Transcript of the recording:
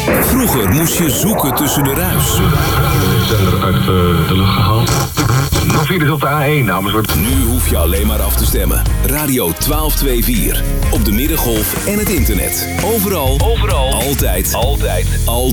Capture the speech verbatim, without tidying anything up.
Vroeger moest je zoeken tussen de ruis. De zender uit uh, de lucht gehaald. Nog vier is op de A één, namens wordt... Nu hoef je alleen maar af te stemmen. Radio twaalf vierenentwintig. Op de middengolf en het internet. Overal. Overal. Altijd. Altijd. Altijd.